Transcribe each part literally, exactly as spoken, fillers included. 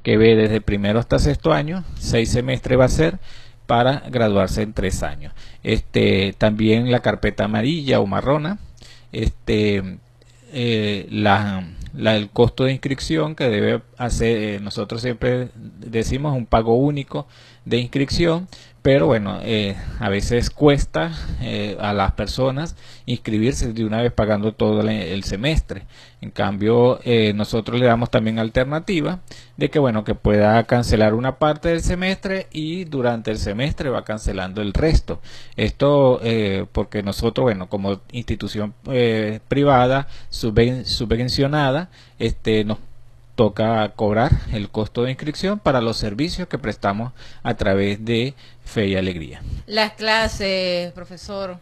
que ve desde primero hasta sexto año, seis semestres va a ser para graduarse en tres años. Este, también la carpeta amarilla o marrona, este, eh, la, la, el costo de inscripción que debe hacer, eh, nosotros siempre decimos un pago único de inscripción, pero bueno, eh, a veces cuesta eh, a las personas inscribirse de una vez pagando todo el, el semestre. En cambio, eh, nosotros le damos también alternativa de que bueno, que pueda cancelar una parte del semestre y durante el semestre va cancelando el resto. Esto eh, porque nosotros, bueno, como institución eh, privada subven, subvencionada, este, nos toca cobrar el costo de inscripción para los servicios que prestamos a través de Fe y Alegría. Las clases, profesor,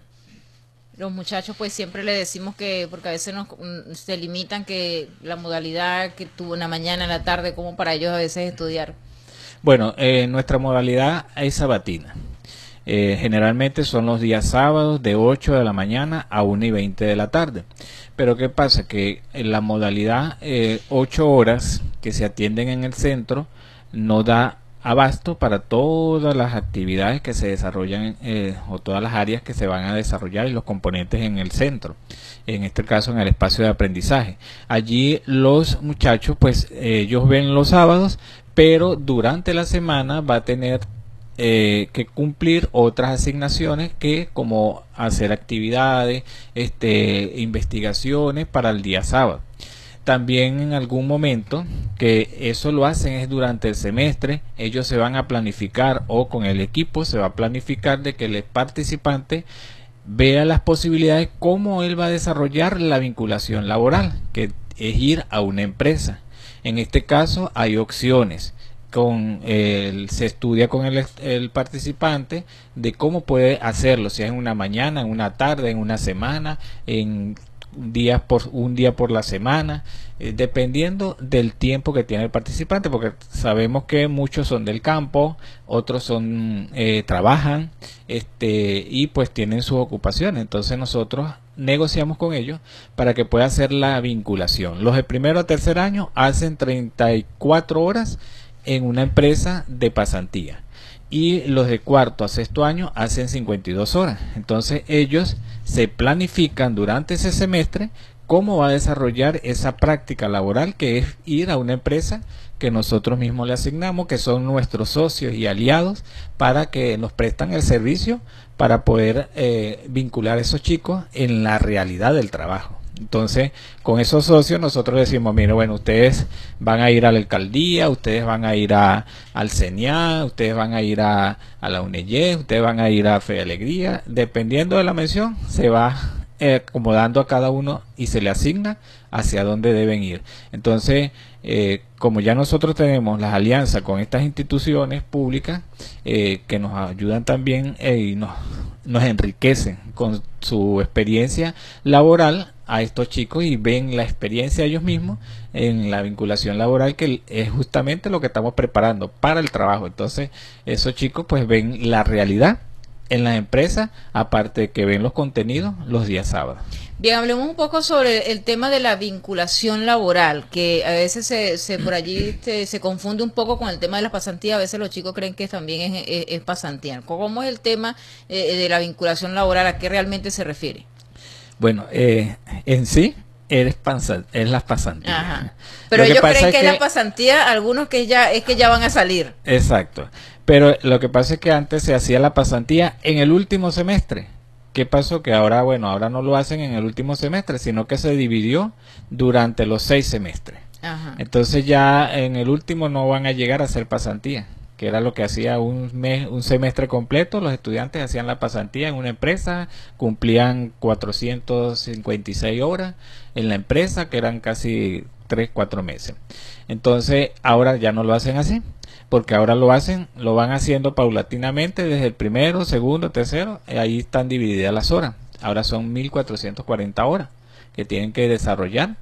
los muchachos pues siempre le decimos que, porque a veces nos, se limitan que la modalidad que tuvo en la mañana, en la tarde, como para ellos a veces estudiar. Bueno, eh, nuestra modalidad es sabatina. Eh, generalmente son los días sábados de ocho de la mañana a una y veinte de la tarde. Pero ¿qué pasa? Que en la modalidad eh, ocho horas que se atienden en el centro no da abasto para todas las actividades que se desarrollan eh, o todas las áreas que se van a desarrollar y los componentes en el centro, en este caso en el espacio de aprendizaje. Allí los muchachos pues eh, ellos ven los sábados, pero durante la semana va a tener Eh, que cumplir otras asignaciones que como hacer actividades, este, investigaciones para el día sábado. También en algún momento, que eso lo hacen es durante el semestre, ellos se van a planificar o con el equipo se va a planificar de que el participante vea las posibilidades cómo él va a desarrollar la vinculación laboral, que es ir a una empresa. En este caso hay opciones. Con el, se estudia con el, el participante de cómo puede hacerlo, si es en una mañana, en una tarde, en una semana, en días por un día por la semana, eh, dependiendo del tiempo que tiene el participante, porque sabemos que muchos son del campo, otros son eh, trabajan, este y pues tienen sus ocupaciones. Entonces nosotros negociamos con ellos para que pueda hacer la vinculación. Los de primero a tercer año hacen treinta y cuatro horas en una empresa de pasantía y los de cuarto a sexto año hacen cincuenta y dos horas. Entonces ellos se planifican durante ese semestre cómo va a desarrollar esa práctica laboral, que es ir a una empresa que nosotros mismos le asignamos, que son nuestros socios y aliados, para que nos prestan el servicio para poder eh, vincular a esos chicos en la realidad del trabajo. Entonces, con esos socios nosotros decimos, mire, bueno, ustedes van a ir a la alcaldía, ustedes van a ir a, al CENIA, ustedes van a ir a, a la UNEYE, ustedes van a ir a Fe y Alegría. Dependiendo de la mención, se va eh, acomodando a cada uno y se le asigna hacia dónde deben ir. Entonces, eh, como ya nosotros tenemos las alianzas con estas instituciones públicas eh, que nos ayudan también eh, y nos, nos enriquecen con su experiencia laboral a estos chicos y ven la experiencia ellos mismos en la vinculación laboral, que es justamente lo que estamos preparando para el trabajo. Entonces esos chicos pues ven la realidad en las empresas, aparte de que ven los contenidos los días sábados. Bien, hablemos un poco sobre el tema de la vinculación laboral, que a veces se, se por allí se, se confunde un poco con el tema de las pasantías. A veces los chicos creen que también es, es, es pasantía. ¿Cómo es el tema eh, de la vinculación laboral? ¿A qué realmente se refiere? Bueno, eh, en sí eres panza, es las pasantías. Ajá. Pero ellos creen que, que es la pasantía, algunos que ya es que ya van a salir. Exacto. Pero lo que pasa es que antes se hacía la pasantía en el último semestre. ¿Qué pasó? Que ahora, bueno, ahora no lo hacen en el último semestre, sino que se dividió durante los seis semestres. Ajá. Entonces ya en el último no van a llegar a hacer pasantía, que era lo que hacía un mes, un semestre completo. Los estudiantes hacían la pasantía en una empresa, cumplían cuatrocientas cincuenta y seis horas en la empresa, que eran casi tres, cuatro meses. Entonces ahora ya no lo hacen así, porque ahora lo hacen, lo van haciendo paulatinamente desde el primero, segundo, tercero, y ahí están divididas las horas. Ahora son mil cuatrocientas cuarenta horas que tienen que desarrollar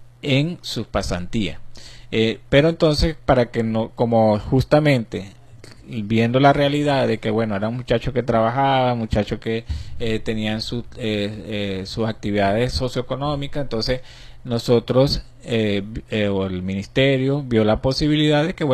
en sus pasantías. Eh, pero entonces, para que no, como justamente viendo la realidad de que bueno, eran muchachos que trabajaban, muchachos que eh, tenían su, eh, eh, sus actividades socioeconómicas, entonces nosotros eh, eh, o el ministerio vio la posibilidad de que bueno,